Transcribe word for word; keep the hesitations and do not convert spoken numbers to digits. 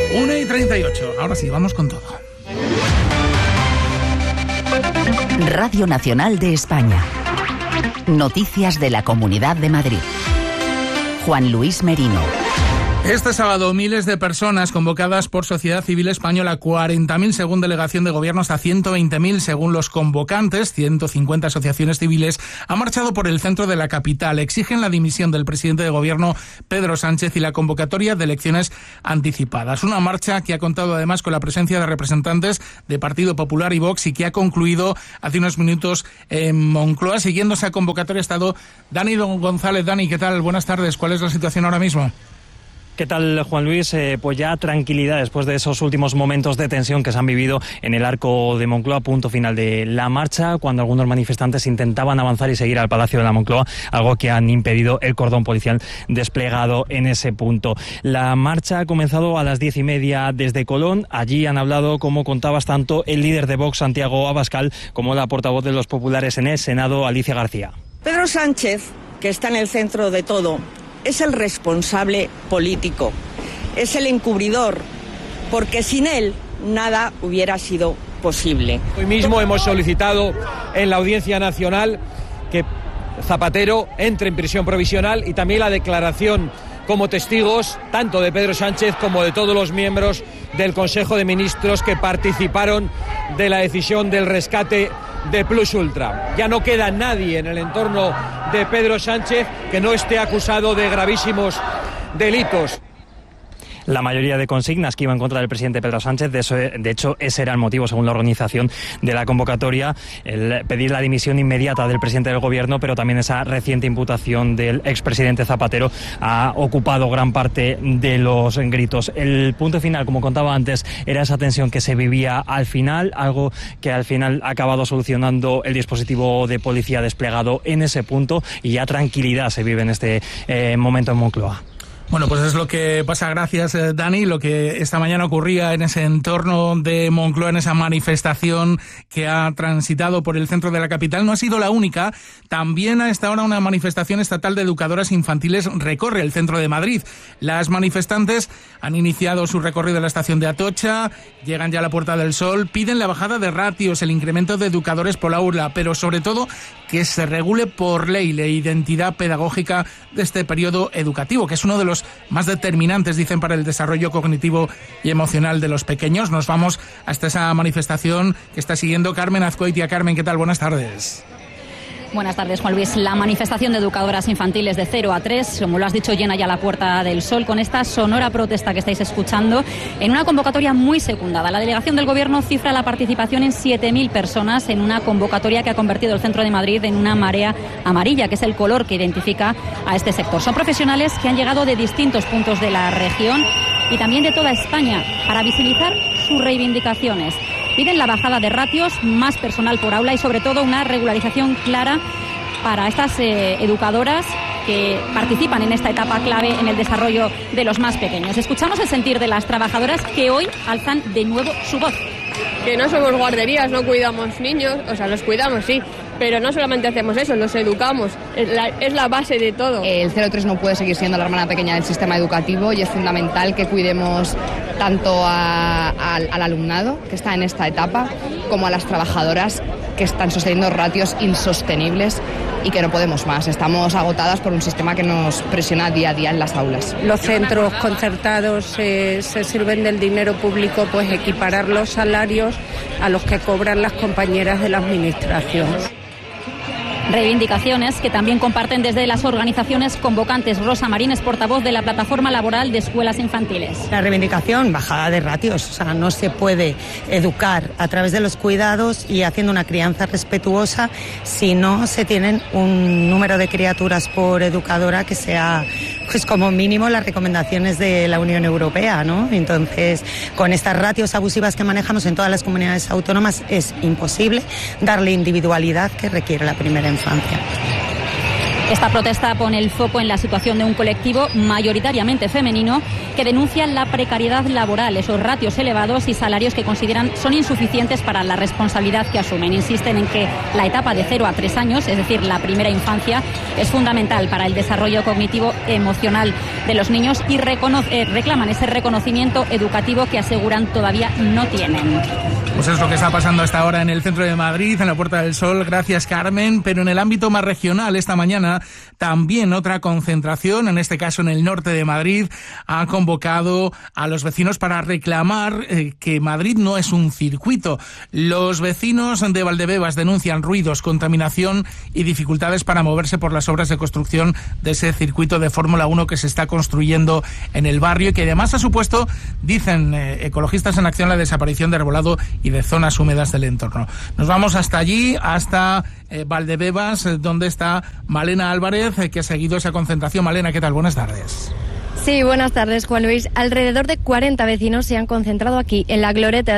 una y treinta y ocho. Ahora sí, vamos con todo. Radio Nacional de España. Noticias de la Comunidad de Madrid. Juan Luis Merino. Este sábado, miles de personas convocadas por Sociedad Civil Española, cuarenta mil según delegación de gobierno hasta ciento veinte mil según los convocantes, ciento cincuenta asociaciones civiles, han marchado por el centro de la capital. Exigen la dimisión del presidente de gobierno, Pedro Sánchez, y la convocatoria de elecciones anticipadas. Una marcha que ha contado además con la presencia de representantes de Partido Popular y Vox y que ha concluido hace unos minutos en Moncloa. Siguiendo esa convocatoria ha estado Dani González. Dani, ¿qué tal? Buenas tardes. ¿Cuál es la situación ahora mismo? ¿Qué tal, Juan Luis? Eh, pues ya tranquilidad después de esos últimos momentos de tensión que se han vivido en el arco de Moncloa, punto final de la marcha, cuando algunos manifestantes intentaban avanzar y seguir al Palacio de la Moncloa, algo que han impedido el cordón policial desplegado en ese punto. La marcha ha comenzado a las diez y media desde Colón. Allí han hablado, como contabas, tanto el líder de Vox, Santiago Abascal, como la portavoz de los populares en el Senado, Alicia García. Pedro Sánchez, que está en el centro de todo, es el responsable político, es el encubridor, porque sin él nada hubiera sido posible. Hoy mismo hemos solicitado en la Audiencia Nacional que Zapatero entre en prisión provisional y también la declaración como testigos tanto de Pedro Sánchez como de todos los miembros del Consejo de Ministros que participaron de la decisión del rescate de Plus Ultra. Ya no queda nadie en el entorno de Pedro Sánchez que no esté acusado de gravísimos delitos. La mayoría de consignas que iban en contra del presidente Pedro Sánchez, de, eso, de hecho ese era el motivo según la organización de la convocatoria, el pedir la dimisión inmediata del presidente del gobierno, pero también esa reciente imputación del expresidente Zapatero ha ocupado gran parte de los gritos. El punto final, como contaba antes, era esa tensión que se vivía al final, algo que al final ha acabado solucionando el dispositivo de policía desplegado en ese punto, y ya tranquilidad se vive en este eh, momento en Moncloa. Bueno, pues es lo que pasa, gracias Dani, lo que esta mañana ocurría en ese entorno de Moncloa, en esa manifestación que ha transitado por el centro de la capital. No ha sido la única, también a esta hora una manifestación estatal de educadoras infantiles recorre el centro de Madrid. Las manifestantes han iniciado su recorrido en la estación de Atocha, llegan ya a la Puerta del Sol, piden la bajada de ratios, el incremento de educadores por aula, pero sobre todo que se regule por ley la identidad pedagógica de este periodo educativo, que es uno de los más determinantes, dicen, para el desarrollo cognitivo y emocional de los pequeños. Nos vamos hasta esa manifestación que está siguiendo Carmen Azcoitia. Carmen, ¿qué tal? Buenas tardes. Buenas tardes, Juan Luis. La manifestación de educadoras infantiles de cero a tres, como lo has dicho, llena ya la Puerta del Sol con esta sonora protesta que estáis escuchando en una convocatoria muy secundada. La delegación del Gobierno cifra la participación en siete mil personas en una convocatoria que ha convertido el centro de Madrid en una marea amarilla, que es el color que identifica a este sector. Son profesionales que han llegado de distintos puntos de la región y también de toda España para visibilizar sus reivindicaciones. Piden la bajada de ratios, más personal por aula y sobre todo una regularización clara para estas eh, educadoras que participan en esta etapa clave en el desarrollo de los más pequeños. Escuchamos el sentir de las trabajadoras que hoy alzan de nuevo su voz. Que no somos guarderías, no cuidamos niños, o sea, los cuidamos sí, pero no solamente hacemos eso, los educamos, es la, es la base de todo. El cero tres no puede seguir siendo la hermana pequeña del sistema educativo y es fundamental que cuidemos tanto a, a, al alumnado que está en esta etapa como a las trabajadoras que están sosteniendo ratios insostenibles y que no podemos más. Estamos agotadas por un sistema que nos presiona día a día en las aulas. Los centros concertados eh, se sirven del dinero público, pues equiparar los salarios a los que cobran las compañeras de la administración. Reivindicaciones que también comparten desde las organizaciones convocantes. Rosa Marín es portavoz de la Plataforma Laboral de Escuelas Infantiles. La reivindicación, bajada de ratios, o sea, no se puede educar a través de los cuidados y haciendo una crianza respetuosa si no se tienen un número de criaturas por educadora que sea, pues como mínimo, las recomendaciones de la Unión Europea, ¿no? Entonces, con estas ratios abusivas que manejamos en todas las comunidades autónomas es imposible darle individualidad que requiere la primera infancia. Infancia. Esta protesta pone el foco en la situación de un colectivo mayoritariamente femenino que denuncian la precariedad laboral, esos ratios elevados y salarios que consideran son insuficientes para la responsabilidad que asumen. Insisten en que la etapa de cero a tres años, es decir, la primera infancia, es fundamental para el desarrollo cognitivo emocional de los niños y recono- eh, reclaman ese reconocimiento educativo que aseguran todavía no tienen. Pues es lo que está pasando hasta ahora en el centro de Madrid, en la Puerta del Sol. Gracias, Carmen. Pero en el ámbito más regional, esta mañana también otra concentración, en este caso en el norte de Madrid, ha convocado a los vecinos para reclamar eh, que Madrid no es un circuito. Los vecinos de Valdebebas denuncian ruidos, contaminación y dificultades para moverse por las obras de construcción de ese circuito de Fórmula uno que se está construyendo en el barrio y que además ha supuesto, dicen eh, Ecologistas en Acción, la desaparición de arbolado y de zonas húmedas del entorno. Nos vamos hasta allí, hasta eh, Valdebebas, eh, donde está Malena Álvarez, eh, que ha seguido esa concentración. Malena, ¿qué tal? Buenas tardes. Sí, buenas tardes, Juan Luis. Alrededor de cuarenta vecinos se han concentrado aquí, en la gloreta